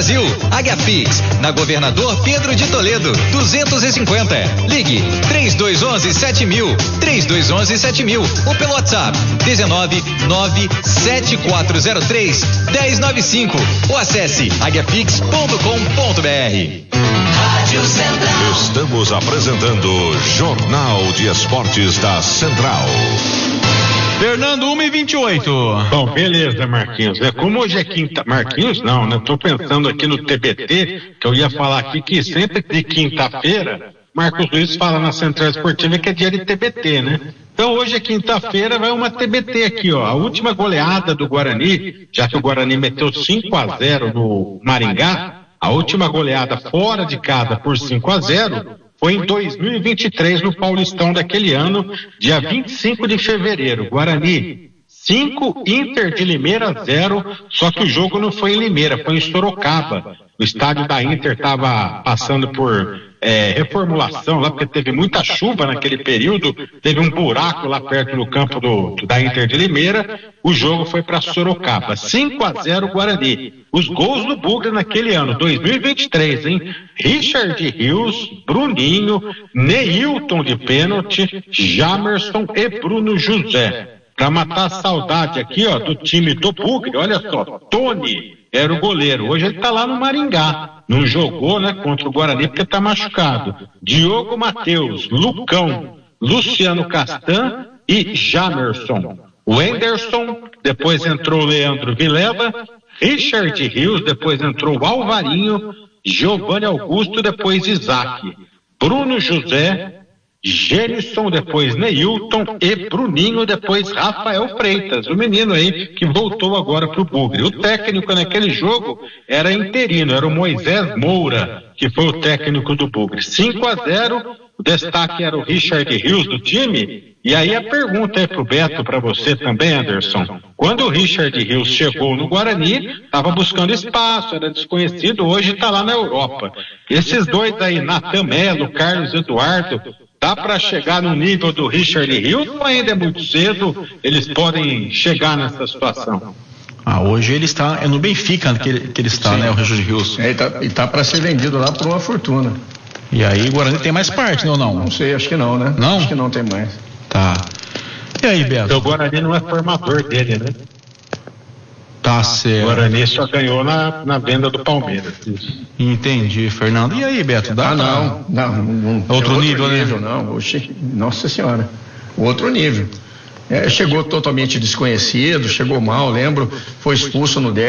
Brasil. Águiapix, na Governador Pedro de Toledo, 250. Ligue 3211-7000, 3211-7000 ou pelo WhatsApp 1997403-1095 ou acesse aguiapix.com.br. Rádio Central. Estamos apresentando Jornal de Esportes da Central. Fernando, 1h28. Bom, beleza, Marquinhos. Como hoje é quinta. Marquinhos, não, né? Tô pensando aqui no TBT, que eu ia falar aqui que sempre de quinta-feira, Marcos Luiz fala na Central Esportiva que é dia de TBT, né? Então hoje é quinta-feira, vai uma TBT aqui, ó. A última goleada do Guarani, já que o Guarani meteu 5-0 no Maringá, a última goleada fora de casa por 5-0 foi em 2023 no Paulistão daquele ano, dia 25 de fevereiro. Guarani 5, Inter de Limeira 0, só que o jogo não foi em Limeira, foi em Sorocaba. O estádio da Inter estava passando por reformulação lá, porque teve muita chuva naquele período, teve um buraco lá perto no campo da Inter de Limeira, o jogo foi para Sorocaba, 5-0 Guarani. Os gols do Bugre naquele ano, 2023, hein? Richard Rios, Bruninho, Neilton de pênalti, Jamerson e Bruno José. Para matar a saudade aqui, ó, do time do Bugre, olha só, Tony era o goleiro, hoje ele tá lá no Maringá, não jogou, né, contra o Guarani porque tá machucado. Diogo Matheus, Lucão, Luciano Castan e Jamerson. O Anderson, depois entrou o Leandro Vilela, Richard Rios, depois entrou o Alvarinho, Giovanni Augusto, depois Isaac, Bruno José, Gênison, depois Neilton e Bruninho, depois Rafael Freitas, o menino aí que voltou agora pro Bugre. O técnico naquele jogo era interino, era o Moisés Moura, que foi o técnico do Bugre. 5-0, o destaque era o Richard Rios do time. E aí a pergunta é pro Beto, para você também, Anderson. Quando o Richard Rios chegou no Guarani, estava buscando espaço, era desconhecido, hoje está lá na Europa. Esses dois aí, Natan Melo, Carlos Eduardo, dá para chegar no nível do Richard Rios ou ainda é muito cedo, eles podem chegar nessa situação? Hoje ele está, é no Benfica que ele está, sim, né, o Richard Rios. Ele tá para ser vendido lá por uma fortuna. E aí o Guarani tem mais parte, né, ou não? Não sei, acho que não, né? Não? Acho que não tem mais. Tá. E aí, Beto? Então, o Guarani não é formador dele, né? Tá certo. O Guarani só ganhou na venda do Palmeiras. Entendi, Fernando. E aí, Beto? Não. Outro nível, né? Não. Oxi, nossa senhora. Outro nível. Chegou totalmente desconhecido, chegou mal, lembro, foi expulso no 10.